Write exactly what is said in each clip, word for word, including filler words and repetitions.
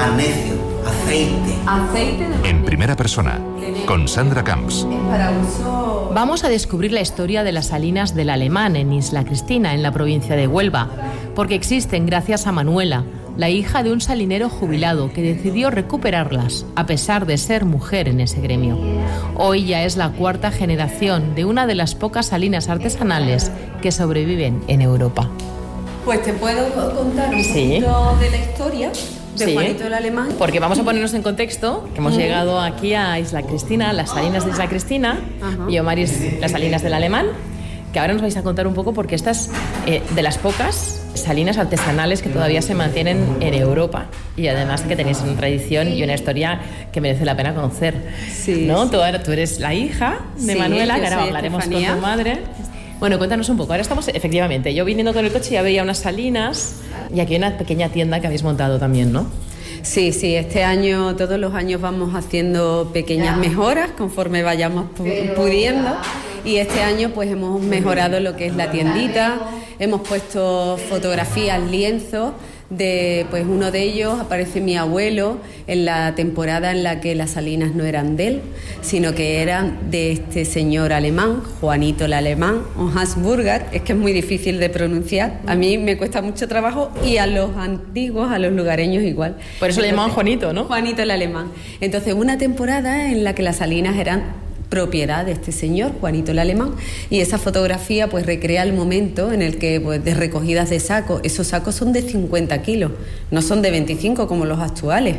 magnesio, aceite. Aceite de magnesio. En primera persona, con Sandra Camps. Para uso... Vamos a descubrir la historia de las salinas del Alemán en Isla Cristina, en la provincia de Huelva, porque existen gracias a Manuela, la hija de un salinero jubilado que decidió recuperarlas, a pesar de ser mujer en ese gremio. Hoy ya es la cuarta generación de una de las pocas salinas artesanales que sobreviven en Europa. Pues te puedo contar un Sí. poquito de la historia de Sí. Juanito el Alemán. Porque vamos a ponernos en contexto, que hemos Ujú. llegado aquí a Isla Cristina, las salinas de Isla Cristina, Ajá. y Omaris, las salinas del Alemán, que ahora nos vais a contar un poco porque estas eh, de las pocas salinas artesanales que todavía se mantienen en Europa y además que tenéis una tradición y una historia que merece la pena conocer. Sí, ¿No? sí. Tú, ahora- tú eres la hija de Sí, Manuela, yo que ahora soy hablaremos Estefanía. con tu madre. Bueno, cuéntanos un poco. Ahora estamos, efectivamente, yo viniendo con el coche ya veía unas salinas y aquí hay una pequeña tienda que habéis montado también, ¿no? Sí, sí, este año, todos los años vamos haciendo pequeñas mejoras conforme vayamos pu- pudiendo y este año pues hemos mejorado lo que es la tiendita, hemos puesto fotografías, lienzos, de pues uno de ellos aparece mi abuelo en la temporada en la que las salinas no eran de él, sino que eran de este señor alemán, Juanito el Alemán, o Habsburger, es que es muy difícil de pronunciar, a mí me cuesta mucho trabajo y a los antiguos, a los lugareños igual. Por eso le llamaban Entonces, Juanito, ¿no? Juanito el Alemán. Entonces, una temporada en la que las salinas eran propiedad de este señor, Juanito el Alemán, y esa fotografía pues recrea el momento en el que pues de recogidas de sacos, esos sacos son de cincuenta kilos, no son de veinticinco como los actuales.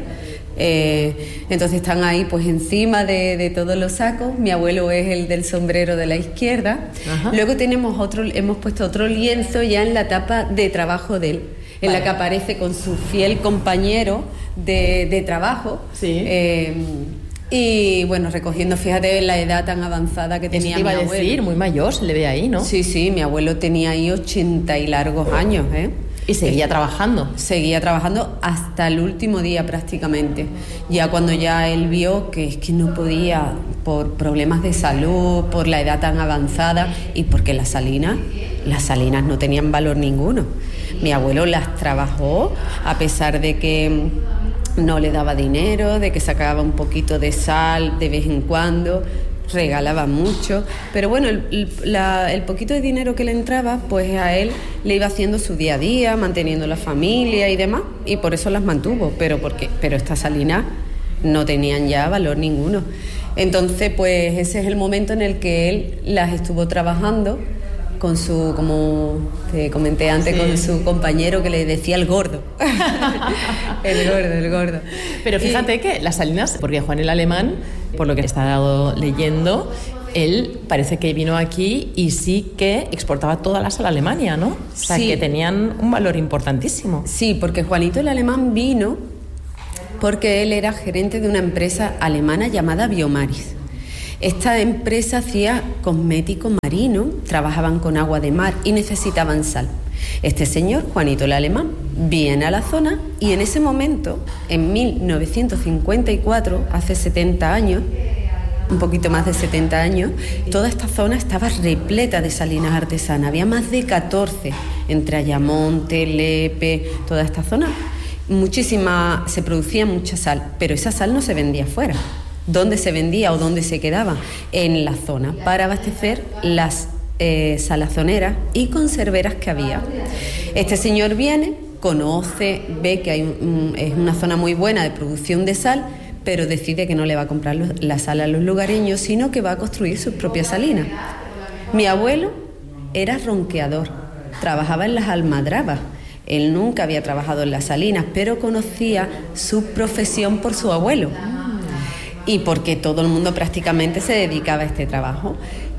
Eh, entonces están ahí pues encima de, de todos los sacos. Mi abuelo es el del sombrero de la izquierda. Ajá. Luego tenemos otro, hemos puesto otro lienzo ya en la tapa de trabajo de él, en Vale. la que aparece con su fiel compañero de, de trabajo. Sí. Eh, y bueno, recogiendo, fíjate la edad tan avanzada que Eso tenía te iba mi a abuelo. decir, muy mayor, se le ve ahí, ¿no? Sí, sí, mi abuelo tenía ahí ochenta y largos años, ¿eh? Y seguía trabajando. Seguía trabajando hasta el último día prácticamente. Ya cuando ya él vio que es que no podía por problemas de salud, por la edad tan avanzada y porque las salinas, las salinas no tenían valor ninguno. Mi abuelo las trabajó a pesar de que no le daba dinero, de que sacaba un poquito de sal de vez en cuando, regalaba mucho, pero bueno, el, el, la, el poquito de dinero que le entraba, pues a él le iba haciendo su día a día, manteniendo la familia y demás, y por eso las mantuvo, pero porque, pero estas salinas no tenían ya valor ninguno. Entonces, pues ese es el momento en el que él las estuvo trabajando con su, como te comenté antes, Sí. con su compañero que le decía el gordo. el gordo, el gordo. Pero fíjate Y- que las salinas, porque Juan el Alemán, por lo que he estado leyendo, él parece que vino aquí y sí que exportaba todas las a la Alemania, ¿no? O sea, Sí. que tenían un valor importantísimo. Sí, porque Juanito el Alemán vino porque él era gerente de una empresa alemana llamada Biomaris. Esta empresa hacía cosmético marino, trabajaban con agua de mar y necesitaban sal. Este señor, Juanito el Alemán, viene a la zona y en ese momento, en mil novecientos cincuenta y cuatro, hace setenta años, un poquito más de setenta años, toda esta zona estaba repleta de salinas artesanas. Había más de catorce, entre Ayamonte, Lepe, toda esta zona. Muchísima, se producía mucha sal, pero esa sal no se vendía fuera. ¿Dónde se vendía o dónde se quedaba? En la zona, para abastecer las eh, salazoneras y conserveras que había. Este señor viene, conoce, ve que hay un, es una zona muy buena de producción de sal, pero decide que no le va a comprar los, la sal a los lugareños, sino que va a construir sus propias salinas. Mi abuelo era ronqueador, trabajaba en las almadrabas. Él nunca había trabajado en las salinas, pero conocía su profesión por su abuelo. Y porque todo el mundo prácticamente se dedicaba a este trabajo.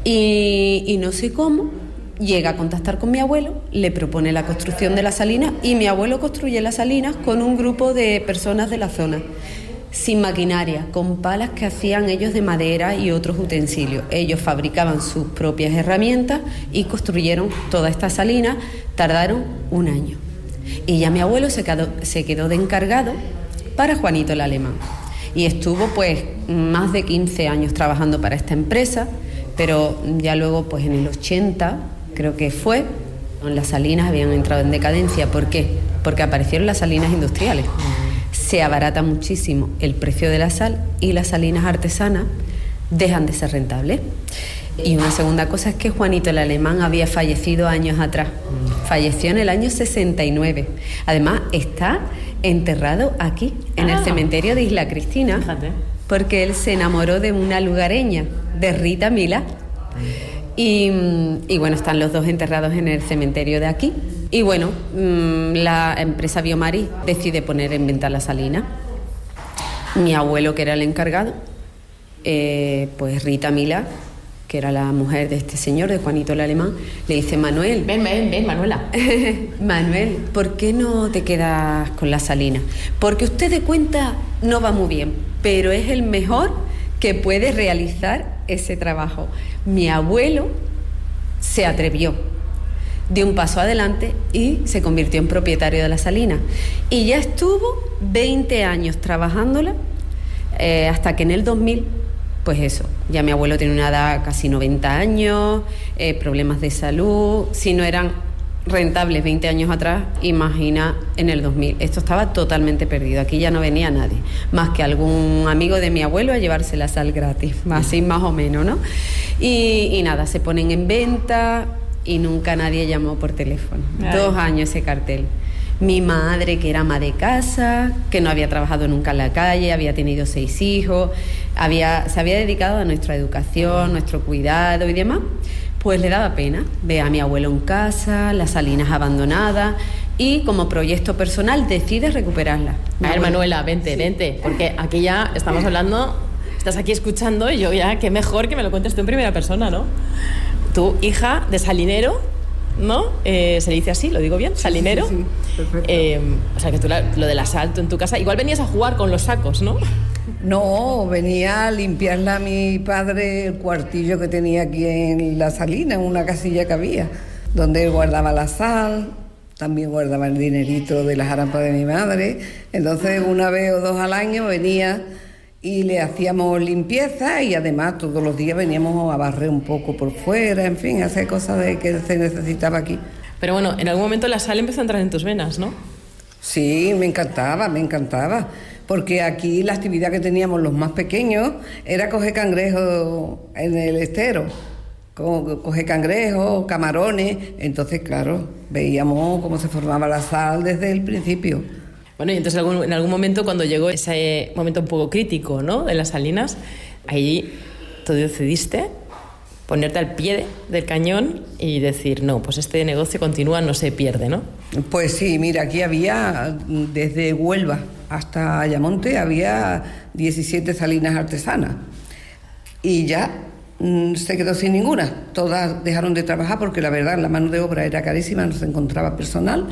Y, y no sé cómo, llega a contactar con mi abuelo, le propone la construcción de las salinas y mi abuelo construye las salinas con un grupo de personas de la zona, sin maquinaria, con palas que hacían ellos de madera y otros utensilios. Ellos fabricaban sus propias herramientas y construyeron toda esta salina, tardaron un año. Y ya mi abuelo se quedó, se quedó de encargado para Juanito el Alemán. Y estuvo pues más de quince años trabajando para esta empresa, pero ya luego pues en el ochenta creo que fue, las salinas habían entrado en decadencia. ¿Por qué? Porque aparecieron las salinas industriales. se abarata muchísimo el precio de la sal y las salinas artesanas dejan de ser rentables. Y una segunda cosa es que Juanito el Alemán había fallecido años atrás. Falleció en el año sesenta y nueve. Además, está enterrado aquí, en ah. el cementerio de Isla Cristina. Fíjate. Porque él se enamoró de una lugareña, de Rita Milá. Y, y bueno, están los dos enterrados en el cementerio de aquí. Y bueno, la empresa Biomaris decide poner en venta la salina. Mi abuelo, que era el encargado, eh, pues Rita Milá, que era la mujer de este señor, de Juanito el Alemán, le dice: Manuel... Ven, ven, ven, Manuela. Manuel, ¿por qué no te quedas con la salina? Porque usted de cuenta no va muy bien, pero es el mejor que puede realizar ese trabajo. Mi abuelo se atrevió, dio un paso adelante y se convirtió en propietario de la salina. Y ya estuvo veinte años trabajándola, eh, hasta que en el dos mil... Pues eso, ya mi abuelo tiene una edad casi noventa años, eh, problemas de salud. Si no eran rentables veinte años atrás, imagina en el dos mil. Esto estaba totalmente perdido, aquí ya no venía nadie, más que algún amigo de mi abuelo a llevarse la sal gratis, así más o menos, ¿no? Y, y nada, se ponen en venta y nunca nadie llamó por teléfono. Ay. Dos años ese cartel. Mi madre, que era ama de casa, que no había trabajado nunca en la calle, había tenido seis hijos, había, se había dedicado a nuestra educación, nuestro cuidado y demás, pues le daba pena ver a mi abuelo en casa, las salinas abandonadas, y como proyecto personal decide recuperarla. A ver, Manuela, vente, sí. vente, porque aquí ya estamos hablando, estás aquí escuchando y yo ya, qué mejor que me lo cuentes tú en primera persona, ¿no? Tu hija de salinero, ¿no? Eh, se le dice así, lo digo bien, salinero. Sí, sí, sí. Perfecto. Eh, o sea, que tú la, lo del asalto en tu casa, igual venías a jugar con los sacos, ¿no? No, venía a limpiarle a mi padre el cuartillo que tenía aquí en la salina, en una casilla que había, donde él guardaba la sal, también guardaba el dinerito de las arampas de mi madre. Entonces, una vez o dos al año venía y le hacíamos limpieza, y además todos los días veníamos a barrer un poco por fuera, en fin, a hacer cosas de que se necesitaba aquí. Pero bueno, en algún momento la sal empezó a entrar en tus venas, ¿no? Sí, me encantaba, me encantaba, porque aquí la actividad que teníamos los más pequeños era coger cangrejos en el estero, co- coger cangrejos, camarones. Entonces, claro, veíamos cómo se formaba la sal desde el principio. Bueno, y entonces en algún momento, cuando llegó ese momento un poco crítico, ¿no?, de las salinas, ahí tú decidiste ponerte al pie del cañón y decir: no, pues este negocio continúa, no se pierde, ¿no? Pues sí, mira, aquí había, desde Huelva hasta Ayamonte, había diecisiete salinas artesanas. Y ya mmm, se quedó sin ninguna. Todas dejaron de trabajar porque la verdad la mano de obra era carísima, no se encontraba personal.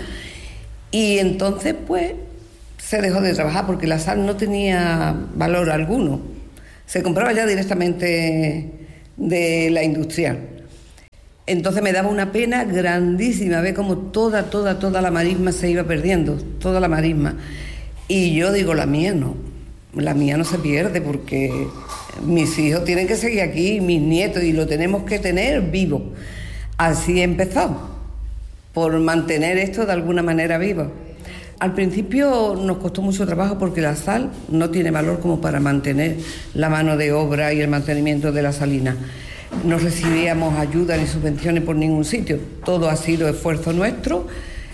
Y entonces, pues, se dejó de trabajar porque la sal no tenía valor alguno. Se compraba ya directamente de la industrial. Entonces me daba una pena grandísima ver cómo toda, toda, toda la marisma se iba perdiendo, toda la marisma. Y yo digo, la mía no, la mía no se pierde, porque mis hijos tienen que seguir aquí, mis nietos, y lo tenemos que tener vivo. Así empezó, por mantener esto de alguna manera vivo. Al principio nos costó mucho trabajo porque la sal no tiene valor como para mantener la mano de obra y el mantenimiento de la salina. No recibíamos ayuda ni subvenciones por ningún sitio, todo ha sido esfuerzo nuestro.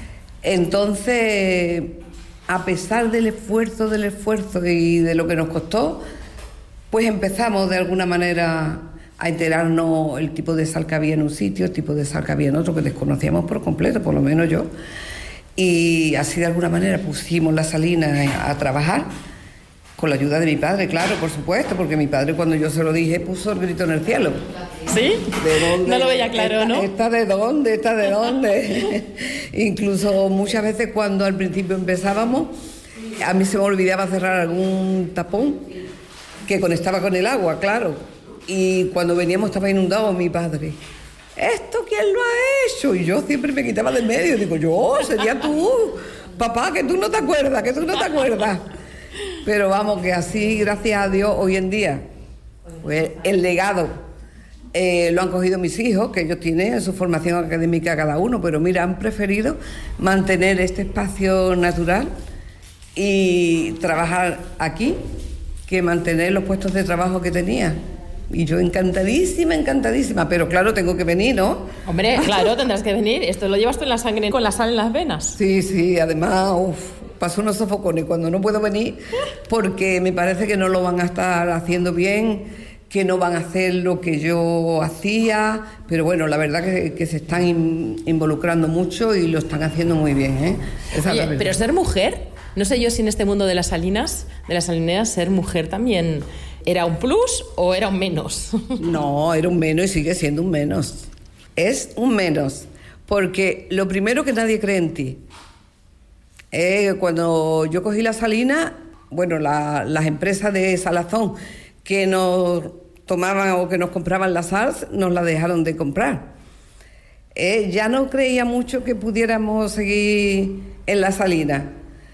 Entonces, a pesar del esfuerzo, del esfuerzo y de lo que nos costó, pues empezamos de alguna manera a enterarnos el tipo de sal que había en un sitio, el tipo de sal que había en otro, que desconocíamos por completo, por lo menos yo. Y así de alguna manera pusimos la salina a trabajar, con la ayuda de mi padre, claro, por supuesto, porque mi padre, cuando yo se lo dije, puso el grito en el cielo. ¿Sí? ¿De dónde? No lo veía claro, ¿no? ¿Esta de dónde? ¿Esta de dónde? Incluso muchas veces cuando al principio empezábamos, a mí se me olvidaba cerrar algún tapón que conectaba con el agua, claro. Y cuando veníamos estaba inundado mi padre. ¿Esto quién lo ha hecho? Y yo siempre me quitaba del medio. Digo, yo, sería tú, papá, que tú no te acuerdas, que tú no te acuerdas. Pero vamos, que así, gracias a Dios, hoy en día, pues el legado eh, lo han cogido mis hijos, que ellos tienen su formación académica cada uno, pero mira, han preferido mantener este espacio natural y trabajar aquí que mantener los puestos de trabajo que tenía. Y yo encantadísima, encantadísima, pero claro, tengo que venir, ¿no? Hombre, claro, tendrás que venir. Esto lo llevas tú en la sangre, con la sal en las venas. Sí, sí, además, uff, paso unos sofocones cuando no puedo venir porque me parece que no lo van a estar haciendo bien, que no van a hacer lo que yo hacía, pero bueno, la verdad que, que se están in, involucrando mucho y lo están haciendo muy bien, ¿eh? Esa Oye, es la pero ser mujer, no sé yo si en este mundo de las salinas, de las salineras, ser mujer también... ¿Era un plus o era un menos? No, era un menos y sigue siendo un menos. Es un menos, porque lo primero que nadie cree en ti. Eh, cuando yo cogí la salina, bueno, la, las empresas de salazón que nos tomaban o que nos compraban la sal, nos la dejaron de comprar. Eh, ya no creía mucho que pudiéramos seguir en la salina.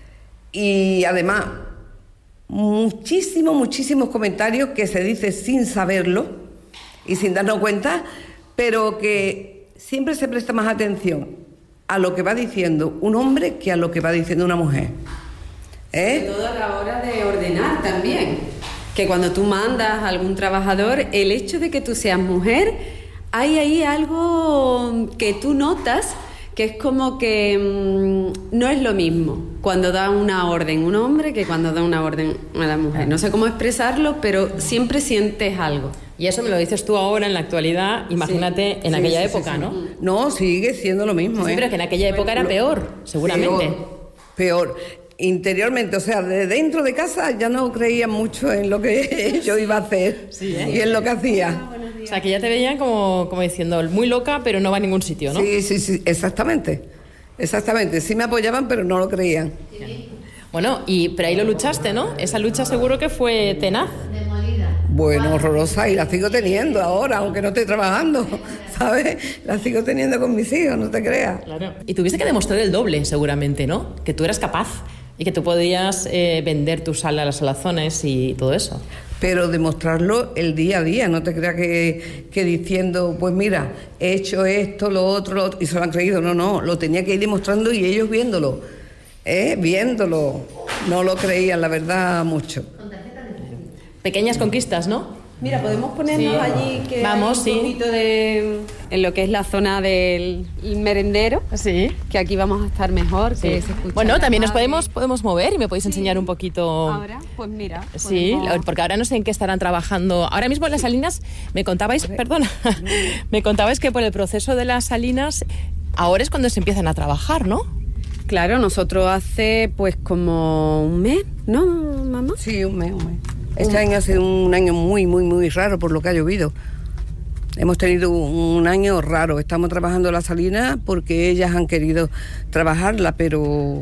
Y además... muchísimos, muchísimos comentarios que se dice sin saberlo y sin darnos cuenta, pero que siempre se presta más atención a lo que va diciendo un hombre que a lo que va diciendo una mujer. ¿Eh? Sobre todo a la hora de ordenar también, que cuando tú mandas a algún trabajador, el hecho de que tú seas mujer, hay ahí algo que tú notas que es como que mmm, no es lo mismo cuando da una orden un hombre que cuando da una orden a la mujer. No sé cómo expresarlo, pero siempre sientes algo. Y eso me lo dices tú ahora en la actualidad, imagínate sí, en sí, aquella sí, época, sí, sí. ¿no? No, sigue siendo lo mismo. Sí, ¿eh? Pero que en aquella época era peor, seguramente. Peor, peor. Interiormente, o sea, de dentro de casa ya no creía mucho en lo que yo iba a hacer sí, ¿eh? y en lo que hacía. O sea, que ya te veían como, como diciendo, muy loca, pero no va a ningún sitio, ¿no? Sí, sí, sí, exactamente. Exactamente. Sí me apoyaban, pero no lo creían. Bueno, y pero ahí lo luchaste, ¿no? Esa lucha seguro que fue tenaz. Bueno, horrorosa, y la sigo teniendo ahora, aunque no esté trabajando, ¿sabes? La sigo teniendo con mis hijos, no te creas. Claro. Y tuviste que demostrar el doble, seguramente, ¿no? Que tú eras capaz y que tú podías eh, vender tu sal a las salazones y todo eso. Pero demostrarlo el día a día, no te creas que, que diciendo, pues mira, he hecho esto, lo otro, lo otro, y se lo han creído. No, no, lo tenía que ir demostrando y ellos viéndolo, ¿eh? Viéndolo. No lo creían, la verdad, mucho. Pequeñas conquistas, ¿no? Mira, podemos ponernos sí. allí que Vamos, hay un sí. poquito de... en lo que es la zona del merendero, sí. que aquí vamos a estar mejor, sí. que se escucha. Bueno, también nos podemos, podemos mover y me podéis sí. enseñar un poquito... Ahora, pues mira. Sí, podemos... porque ahora no sé en qué estarán trabajando. Ahora mismo en las salinas, me contabais, perdona, me contabais que por el proceso de las salinas, ahora es cuando se empiezan a trabajar, ¿no? Claro, nosotros hace pues como un mes, ¿no, mamá? Sí, un mes, un mes. Este año ha sido un año muy, muy, muy raro por lo que ha llovido. Hemos tenido un año raro. Estamos trabajando la salina porque ellas han querido trabajarla, pero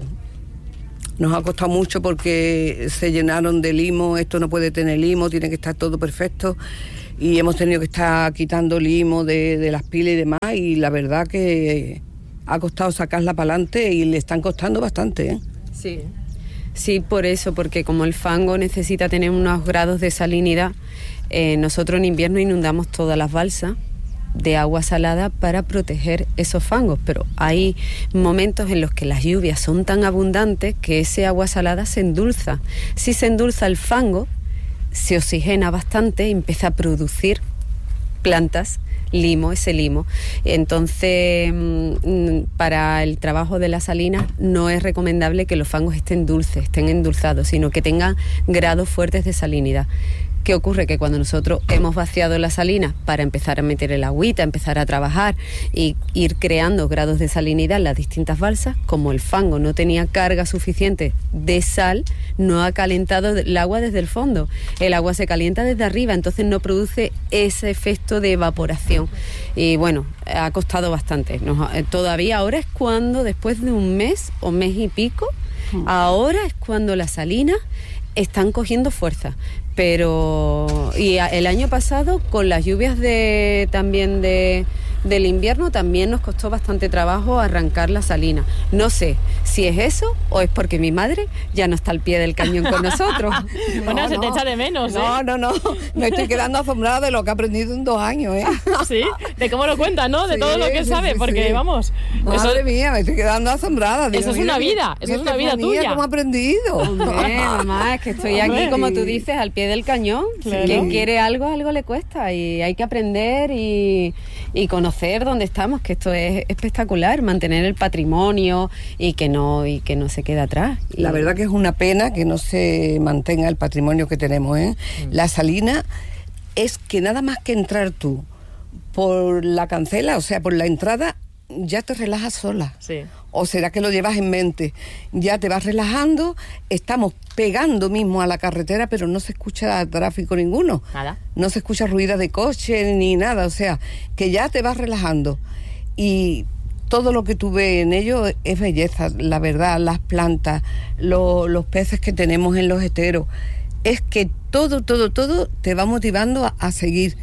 nos ha costado mucho porque se llenaron de limo. Esto no puede tener limo, tiene que estar todo perfecto. Y hemos tenido que estar quitando limo de, de las pilas y demás. Y la verdad que ha costado sacarla para adelante y le están costando bastante, ¿eh? Sí. Sí, por eso, porque como el fango necesita tener unos grados de salinidad, eh, nosotros en invierno inundamos todas las balsas de agua salada para proteger esos fangos, pero hay momentos en los que las lluvias son tan abundantes que ese agua salada se endulza. Si se endulza el fango, se oxigena bastante y empieza a producir plantas, limo, ese limo. Entonces, para el trabajo de las salinas no es recomendable que los fangos estén dulces, estén endulzados, sino que tengan grados fuertes de salinidad. ¿Qué ocurre? Que cuando nosotros hemos vaciado las salinas para empezar a meter el agüita, empezar a trabajar y ir creando grados de salinidad en las distintas balsas, como el fango no tenía carga suficiente de sal, no ha calentado el agua desde el fondo. El agua se calienta desde arriba, entonces no produce ese efecto de evaporación. Y bueno, ha costado bastante. Nos, todavía ahora es cuando, después de un mes o mes y pico, ahora es cuando las salinas están cogiendo fuerza, pero y a, el año pasado con las lluvias de también de del invierno también nos costó bastante trabajo arrancar la salina. No sé si es eso o es porque mi madre ya no está al pie del cañón con nosotros. Bueno, No, se te no. echa de menos, ¿eh? No, no, no, me estoy quedando asombrada de lo que he aprendido en dos años, ¿eh? Sí, de cómo lo cuenta, ¿no? De Sí, todo lo que sí, sabe, sí, porque sí. vamos... Madre eso- mía, me estoy quedando asombrada. Digo, Eso es mira una mi- vida, mi eso es una vida Estefanía, tuya. ¿Cómo ha aprendido? Hombre, mamá, es que estoy aquí, Hombre. como tú dices, al pie del cañón. Claro. Quien quiere algo, algo le cuesta y hay que aprender y, y conocer dónde estamos, que esto es espectacular, mantener el patrimonio y que no y que no se quede atrás. Y- La verdad que es una pena que no se mantenga el patrimonio que tenemos, ¿eh? La salina es que nada más que entrar tú por la cancela, o sea, por la entrada, ya te relajas sola. Sí. ¿O será que lo llevas en mente? Ya te vas relajando, estamos pegando mismo a la carretera, pero no se escucha tráfico ninguno. Nada. No se escucha ruido de coche ni nada, o sea, que ya te vas relajando. Y todo lo que tú ves en ello es belleza, la verdad, las plantas, lo- los peces que tenemos en los esteros. Es que todo, todo, todo te va motivando a, a seguir.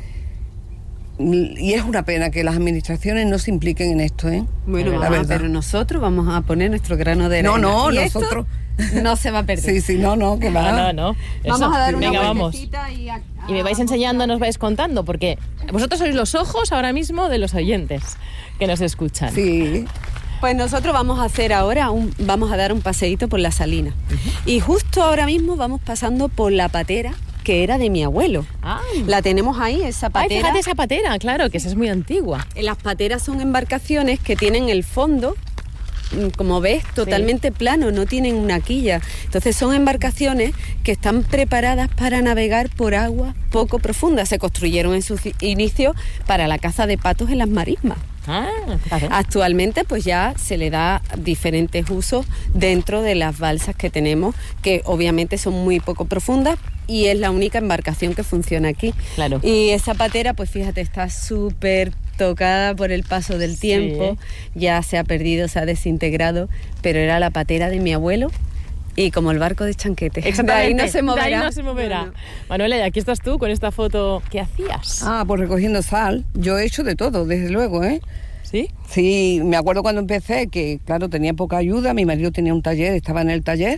Y es una pena que las administraciones no se impliquen en esto, ¿eh? Bueno, la mamá, verdad. pero nosotros vamos a poner nuestro grano de arena. No, no, Y esto nosotros... no se va a perder. Sí, sí, no, no, que va. No, no, no. Vamos Eso. a dar una Venga, vamos. vueltecita y, a- Y me vais a- enseñando, nos vais contando, porque vosotros sois los ojos ahora mismo de los oyentes que nos escuchan. Sí. Pues nosotros vamos a hacer ahora, un, vamos a dar un paseíto por la salina. Y justo ahora mismo vamos pasando por la patera que era de mi abuelo. Ah. La tenemos ahí, esa Ay, patera. fíjate esa patera, claro, que esa es muy antigua. Las pateras son embarcaciones que tienen el fondo, mm, como ves, totalmente plano, no tienen una quilla. Entonces son embarcaciones que están preparadas para navegar por agua poco profunda. Se construyeron en su ci- inicio para la caza de patos en las marismas. Ah, fíjate. Actualmente pues ya se le da diferentes usos dentro de las balsas que tenemos, que obviamente son muy poco profundas y es la única embarcación que funciona aquí. Claro. Y esa patera pues fíjate está súper tocada por el paso del tiempo, ya se ha perdido, se ha desintegrado, pero era la patera de mi abuelo y como el barco de Chanquete. De ahí no se moverá. De ahí no se moverá. No, no. Manuela, y aquí estás tú con esta foto. ¿Qué hacías? Ah, pues recogiendo sal. Yo he hecho de todo, desde luego, ¿eh? ¿Sí? Sí, me acuerdo cuando empecé que, claro, tenía poca ayuda, mi marido tenía un taller, estaba en el taller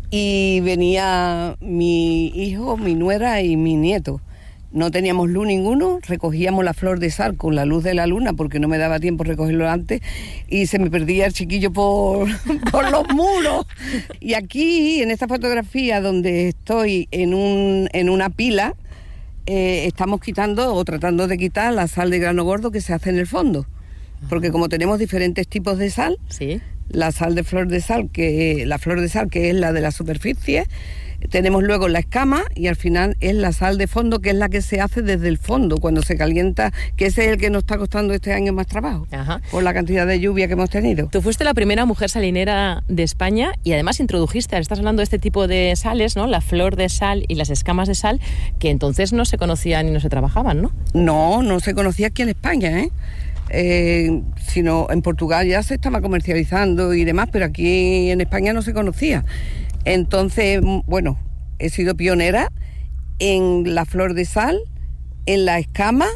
y venía mi hijo, mi nuera y mi nieto. No teníamos luz ninguno, recogíamos la flor de sal con la luz de la luna porque no me daba tiempo recogerlo antes y se me perdía el chiquillo por, por los muros. Y aquí, en esta fotografía donde estoy en, un, en una pila, eh, estamos quitando o tratando de quitar la sal de grano gordo que se hace en el fondo. Porque como tenemos diferentes tipos de sal, Sí. la sal de flor de sal, que la flor de sal que es la de la superficie, tenemos luego la escama y al final es la sal de fondo, que es la que se hace desde el fondo cuando se calienta, que ese es el que nos está costando este año más trabajo, Ajá. por la cantidad de lluvia que hemos tenido. Tú fuiste la primera mujer salinera de España y además introdujiste, estás hablando de este tipo de sales, ¿no? La flor de sal y las escamas de sal, que entonces no se conocían y no se trabajaban, ¿no? No, no se conocía aquí en España, ¿eh? Eh, sino en Portugal ya se estaba comercializando y demás, pero aquí en España no se conocía. Entonces, m- bueno, he sido pionera en la flor de sal, en la escama,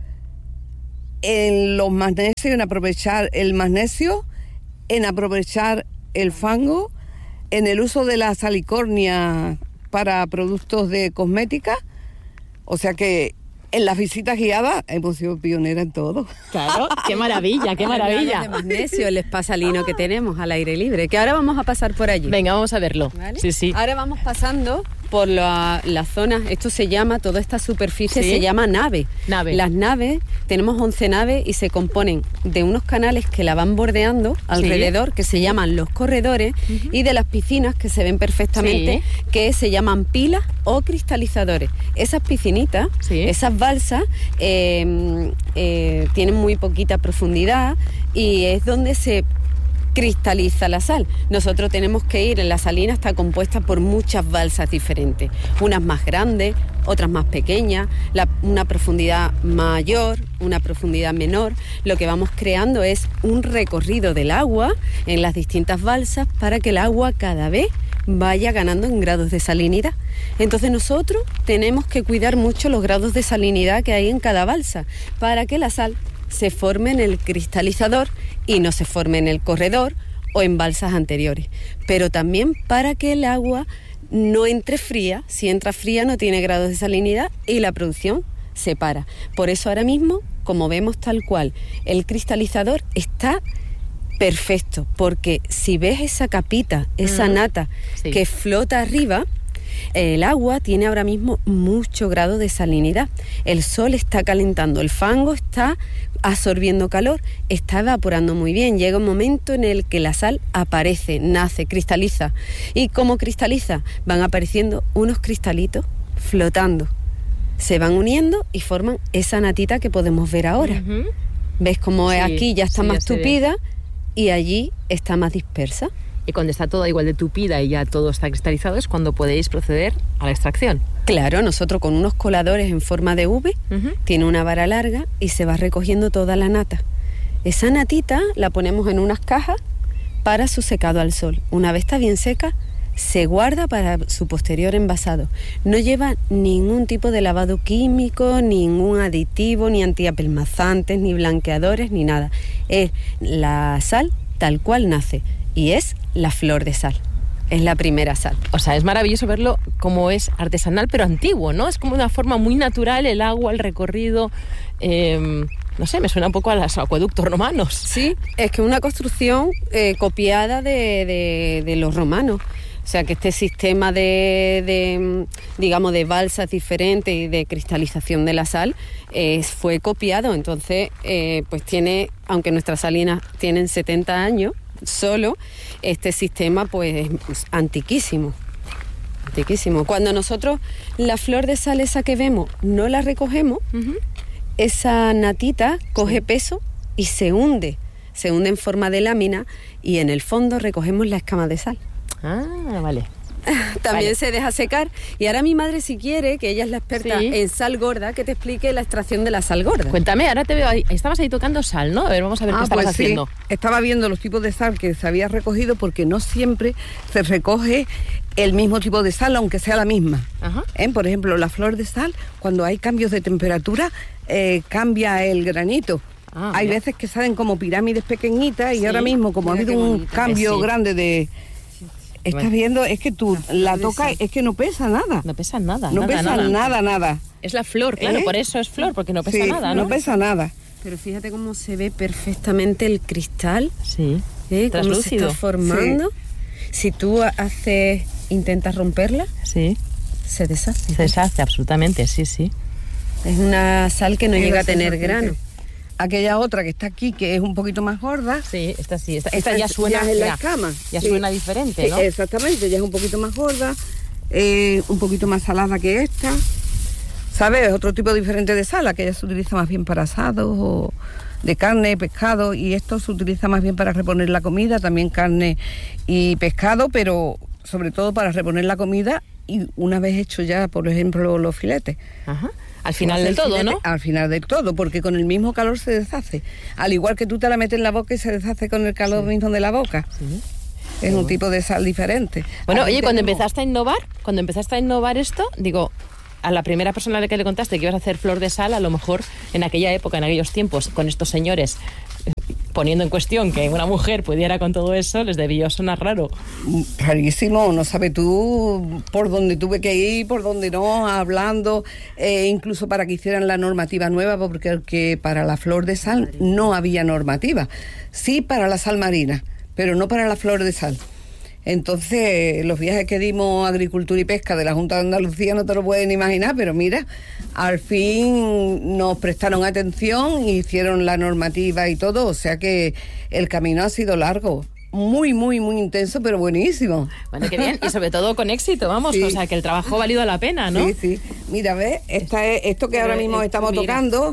en los magnesios, en aprovechar el magnesio, en aprovechar el fango, en el uso de la salicornia para productos de cosmética. O sea que en las visitas guiadas hemos sido pioneras en todo. Claro, qué maravilla, qué De maravilla. magnesio, el espasalino que tenemos al aire libre, que ahora vamos a pasar por allí. Venga, vamos a verlo. ¿Vale? Sí, sí. Ahora vamos pasando por la, la zona, esto se llama, toda esta superficie Sí. se llama nave. Nave. Las naves, tenemos once naves y se componen de unos canales que la van bordeando alrededor, que se llaman los corredores, y de las piscinas que se ven perfectamente, que se llaman pilas o cristalizadores. Esas piscinitas, Sí. esas balsas, eh, eh, tienen muy poquita profundidad y es donde se cristaliza la sal. Nosotros tenemos que ir, en la salina está compuesta por muchas balsas diferentes, unas más grandes, otras más pequeñas, la- una profundidad mayor, una profundidad menor. Lo que vamos creando es un recorrido del agua en las distintas balsas para que el agua cada vez vaya ganando en grados de salinidad. Entonces nosotros tenemos que cuidar mucho los grados de salinidad que hay en cada balsa para que la sal se forme en el cristalizador y no se forme en el corredor o en balsas anteriores. Pero también para que el agua no entre fría. Si entra fría no tiene grados de salinidad y la producción se para. Por eso ahora mismo, como vemos tal cual, el cristalizador está perfecto, porque si ves esa capita, esa mm, nata sí. que flota arriba, el agua tiene ahora mismo mucho grado de salinidad. El sol está calentando, el fango está absorbiendo calor, está evaporando muy bien. Llega un momento en el que la sal aparece, nace, cristaliza. ¿Y cómo cristaliza? Van apareciendo unos cristalitos flotando. Se van uniendo y forman esa natita que podemos ver ahora. Uh-huh. ¿Ves cómo sí, aquí ya está sí, más ya tupida y allí está más dispersa? Y cuando está toda igual de tupida y ya todo está cristalizado es cuando podéis proceder a la extracción. Claro, nosotros con unos coladores en forma de V, uh-huh. tiene una vara larga y se va recogiendo toda la nata. Esa natita la ponemos en unas cajas para su secado al sol. Una vez está bien seca, se guarda para su posterior envasado. No lleva ningún tipo de lavado químico, ningún aditivo, ni antiapelmazantes, ni blanqueadores, ni nada. Es la sal tal cual nace y es la flor de sal. Es la primera sal. O sea, es maravilloso verlo como es artesanal, pero antiguo, ¿no? Es como una forma muy natural, el agua, el recorrido. Eh, no sé, me suena un poco a los acueductos romanos. Sí, es que una construcción eh, copiada de, de, de los romanos. O sea, que este sistema de, de digamos, de balsas diferentes y de cristalización de la sal eh, fue copiado. Entonces, eh, pues tiene, aunque nuestras salinas tienen setenta años, solo este sistema pues es antiquísimo, antiquísimo. Cuando nosotros la flor de sal esa que vemos no la recogemos, uh-huh. esa natita coge sí. peso y se hunde, se hunde en forma de lámina y en el fondo recogemos la escama de sal. Ah, vale. También vale. se deja secar. Y ahora mi madre, si quiere, que ella es la experta sí. en sal gorda, que te explique la extracción de la sal gorda. Cuéntame, ahora te veo ahí. Estabas ahí tocando sal, ¿no? A ver, vamos a ver ah, qué estabas pues haciendo. Sí. Estaba viendo los tipos de sal que se había recogido porque no siempre se recoge el mismo tipo de sal, aunque sea la misma. Ajá. ¿Eh? Por ejemplo, la flor de sal, cuando hay cambios de temperatura, eh, cambia el granito. Ah, hay mira. veces que salen como pirámides pequeñitas y sí. ahora mismo, como mira ha habido un bonita. cambio sí. grande de... Estás bueno. viendo, es que tú la, la tocas, es que no pesa nada. No pesa nada, No nada, pesa nada. nada, nada. Es la flor, claro, ¿Eh? por eso es flor, porque no pesa sí, nada, ¿no? no pesa nada. Pero fíjate cómo se ve perfectamente el cristal. Sí, ¿eh? Cómo se está formando. Sí. Si tú haces, intentas romperla, sí. se deshace. Se deshace, absolutamente, sí, sí. Es una sal que no sí, llega a tener grano. Aquella otra que está aquí, que es un poquito más gorda. Sí, esta sí, esta, esta, esta ya suena... Ya es la escama. Ya sí. suena diferente, ¿no? Sí, exactamente, ya es un poquito más gorda, eh, un poquito más salada que esta. ¿Sabes? Otro tipo diferente de sal, que ella se utiliza más bien para asados o de carne, pescado, y esto se utiliza más bien para reponer la comida, también carne y pescado, pero sobre todo para reponer la comida y una vez hecho ya, por ejemplo, los filetes. Ajá. Al final del todo, filete, ¿no? Al final del todo, porque con el mismo calor se deshace. Al igual que tú te la metes en la boca y se deshace con el calor sí. mismo de la boca. Sí. Es un tipo de sal diferente. Bueno, Aquí oye, cuando tenemos... empezaste a innovar, cuando empezaste a innovar esto, digo, a la primera persona a la que le contaste que ibas a hacer flor de sal, a lo mejor en aquella época, en aquellos tiempos, con estos señores poniendo en cuestión que una mujer pudiera con todo eso, les debió sonar raro. Rarísimo, no sabes tú por dónde tuve que ir, por dónde no, hablando, eh, incluso para que hicieran la normativa nueva, porque que para la flor de sal no había normativa. Sí para la sal marina, pero no para la flor de sal. Entonces, los viajes que dimos a Agricultura y Pesca de la Junta de Andalucía no te lo pueden imaginar, pero mira, al fin nos prestaron atención, hicieron la normativa y todo, o sea que el camino ha sido largo. Muy, muy, muy intenso, pero buenísimo. Bueno, qué bien, y sobre todo con éxito, vamos, sí. O sea, que el trabajo ha valido la pena, ¿no? Sí, sí. Mira, ¿ves? Esta es, esto que ahora mismo estamos mira. tocando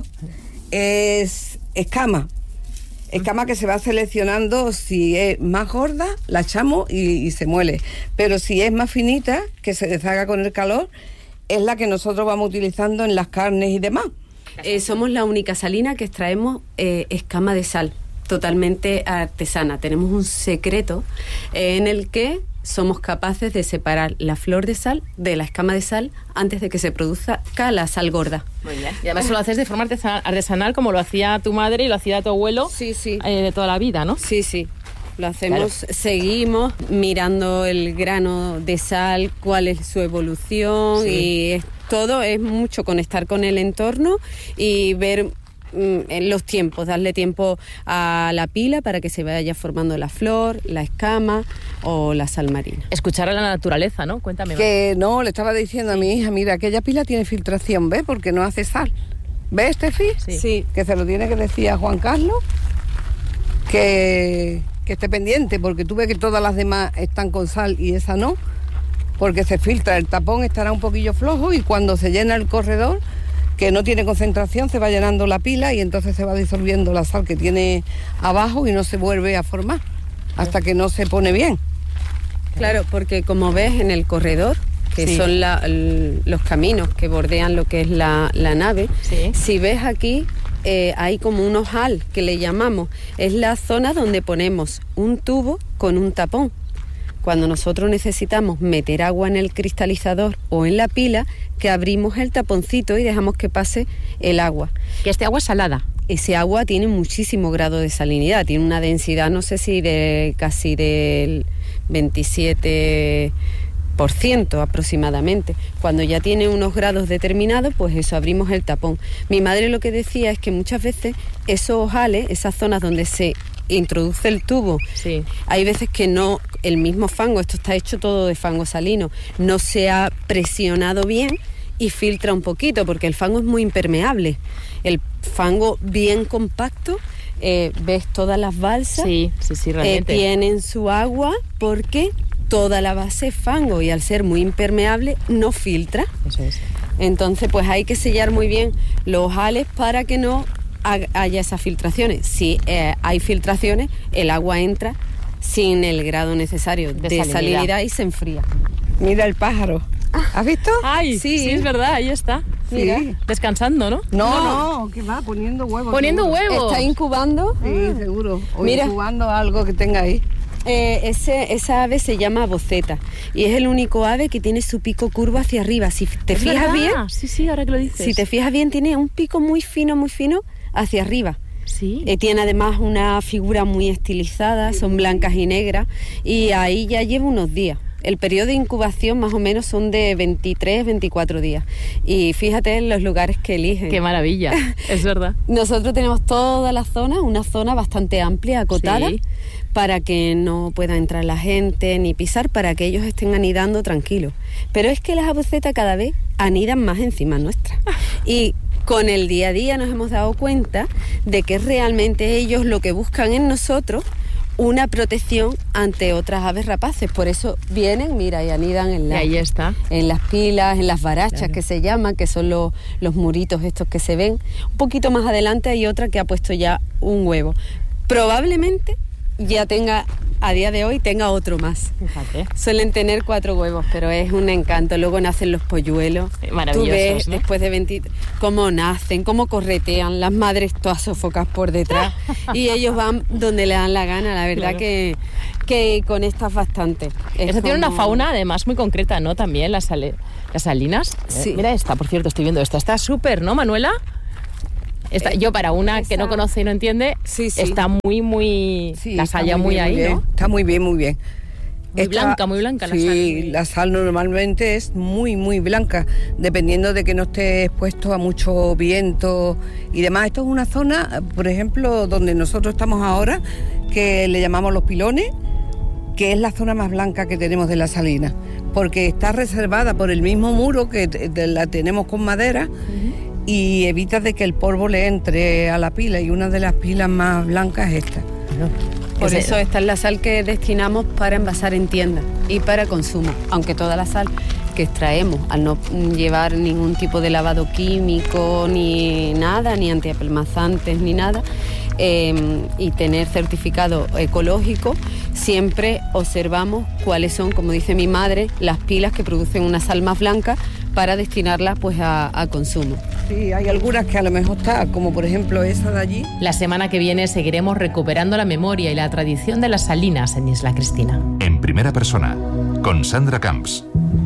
es escama. Escama que se va seleccionando, si es más gorda, la echamos y, y se muele. Pero si es más finita, que se deshaga con el calor, es la que nosotros vamos utilizando en las carnes y demás. Eh, somos la única salina que extraemos eh, escama de sal, totalmente artesana. Tenemos un secreto eh, en el que somos capaces de separar la flor de sal de la escama de sal antes de que se produzca la sal gorda. Muy bien. Y además lo haces de forma artesanal, como lo hacía tu madre y lo hacía tu abuelo. Sí, sí. Eh, de toda la vida, ¿no? Sí, sí. Lo hacemos, Claro. Seguimos mirando el grano de sal, cuál es su evolución, Sí. y es, todo es mucho conectar con el entorno y ver mm, en los tiempos, darle tiempo a la pila para que se vaya formando la flor, la escama o la sal marina. Escuchar a la naturaleza, ¿no? Cuéntame. Que no, le estaba diciendo a mi hija, mira, aquella pila tiene filtración, ¿ves? Porque no hace sal. ¿Ves, Tefi? Sí. Sí. Que se lo tiene que decir a Juan Carlos, que, que esté pendiente, porque tú ves que todas las demás están con sal y esa no, porque se filtra, el tapón estará un poquillo flojo y cuando se llena el corredor, que no tiene concentración, se va llenando la pila y entonces se va disolviendo la sal que tiene abajo y no se vuelve a formar hasta que no se pone bien. Claro, porque como ves en el corredor, que Sí. son la- l- los caminos que bordean lo que es la, la nave, Sí. si ves aquí eh, hay como un ojal que le llamamos, es la zona donde ponemos un tubo con un tapón. Cuando nosotros necesitamos meter agua en el cristalizador o en la pila, que abrimos el taponcito y dejamos que pase el agua. Que este agua es salada. Ese agua tiene muchísimo grado de salinidad, tiene una densidad, no sé si de casi del veintisiete por ciento aproximadamente. Cuando ya tiene unos grados determinados, pues eso, abrimos el tapón. Mi madre lo que decía es que muchas veces esos ojales, esas zonas donde se introduce el tubo, Sí. hay veces que no, el mismo fango, esto está hecho todo de fango salino, no se ha presionado bien y filtra un poquito, porque el fango es muy impermeable. El fango bien compacto, eh, ves todas las balsas, Sí, sí, sí, eh, realmente. tienen su agua porque toda la base es fango y al ser muy impermeable no filtra. Eso es. Entonces pues hay que sellar muy bien los ojales para que no ha- haya esas filtraciones. Si eh, hay filtraciones, el agua entra sin el grado necesario de, De salinidad. salinidad y se enfría. Mira el pájaro. ¿Has visto? Ay, sí. Sí. es verdad, ahí está. Mira. Descansando, ¿no? No, no, que va poniendo huevos. Poniendo seguro. huevos. Está incubando. Sí, seguro. O Mira. incubando algo que tenga ahí. Eh, ese, esa ave se llama boceta y es el único ave que tiene su pico curvo hacia arriba. Si te Es fijas verdad. bien, Sí, sí, ahora que lo dices. si te fijas bien, tiene un pico muy fino, muy fino hacia arriba. Sí. Eh, tiene además una figura muy estilizada, son blancas y negras, y ahí ya lleva unos días. El periodo de incubación más o menos son de veintitrés, veinticuatro días. Y fíjate en los lugares que eligen. Qué maravilla, es verdad. Nosotros tenemos toda la zona, una zona bastante amplia, acotada, Sí. para que no pueda entrar la gente ni pisar, para que ellos estén anidando tranquilos. Pero es que las abucetas cada vez anidan más encima nuestra. Y con el día a día nos hemos dado cuenta de que realmente ellos lo que buscan en nosotros una protección ante otras aves rapaces. Por eso vienen, mira, y anidan en, Y la, ahí está. en las pilas, en las barachas, Claro. que se llaman, que son los, los muritos estos que se ven. Un poquito más adelante hay otra que ha puesto ya un huevo. Probablemente ya tenga, a día de hoy, tenga otro más. Fíjate. Suelen tener cuatro huevos, pero es un encanto. Luego nacen los polluelos. Eh, maravillosos, Tú ves, ¿no? después de veinte, cómo nacen, cómo corretean, las madres todas sofocas por detrás. Y ellos van donde le dan la gana. La verdad Claro. que, que conectas bastante. Es Eso tiene una como- fauna además muy concreta, ¿no? También las, sale- las salinas. Sí. Eh, mira esta, por cierto, estoy viendo esta. Está súper, ¿no, Manuela? Esta, yo para una que no esa- conoce y no entiende, Sí, sí. está muy, muy... Sí, la está sal ya muy, bien, ahí, bien. ¿no? Está muy bien, muy bien. Muy blanca, muy blanca la sí, sal. Sí, la sal normalmente es muy, muy blanca, dependiendo de que no esté expuesto a mucho viento y demás. Esto es una zona, por ejemplo, donde nosotros estamos ahora, que le llamamos Los Pilones, que es la zona más blanca que tenemos de la salina, porque está reservada por el mismo muro que te- te- la tenemos con madera. Y evita de que el polvo le entre a la pila, y una de las pilas más blancas es esta. Por Ese- eso esta es la sal que destinamos para envasar en tiendas y para consumo, aunque toda la sal que extraemos, al no llevar ningún tipo de lavado químico ni nada, ni antiapelmazantes ni nada, eh, y tener certificado ecológico, siempre observamos cuáles son, como dice mi madre, las pilas que producen una sal más blanca para destinarla pues a, a consumo. Sí, hay algunas que a lo mejor está, como por ejemplo esa de allí. La semana que viene seguiremos recuperando la memoria y la tradición de las salinas en Isla Cristina. En primera persona, con Sandra Camps.